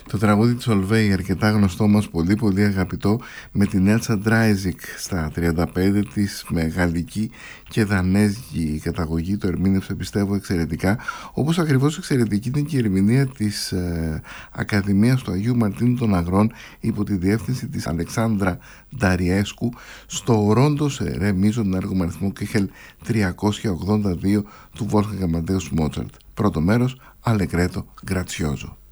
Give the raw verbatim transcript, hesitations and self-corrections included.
Το τραγούδι της Ολβέη, αρκετά γνωστό μας, πολύ πολύ αγαπητό, με την Έλσα Ντράιζικ στα τριάντα πέντε της, με γαλλική και δανέζικη καταγωγή. Το ερμήνευσε, πιστεύω, εξαιρετικά, όπως ακριβώς εξαιρετική ήταν και η ερμηνεία της ε, Ακαδημίας του Αγίου Μαρτίνου των Αγρών υπό τη διεύθυνση της Αλεξάνδρα Νταριέσκου στο Ρόντο Ρε μίζον έργο αριθμό Κέχελ τριακόσια ογδόντα δύο του Wolfgang Amadeus Mozart. Πρώτο μέρος, Allegretto Grazioso.